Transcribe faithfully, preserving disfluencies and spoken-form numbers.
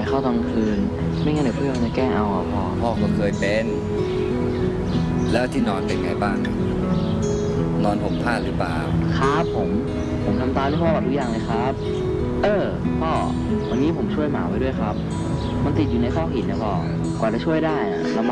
เข้าตอนคืนไม่งั้นเดี๋ยวเพื่อนมันจะแกล้งเอาอ่ะพ่อพ่อก็เคยเป็น แล้วที่นอนเป็นไงบ้าง นอนห่มผ้าหรือเปล่าครับผมผมทำตามที่พ่อบอกทุกอย่างเลยครับเออพ่อวันนี้ผมช่วยหมาไว้ด้วยครับมันติดอยู่ในซอกหินนะพ่อกว่าจะช่วยได้นะลำ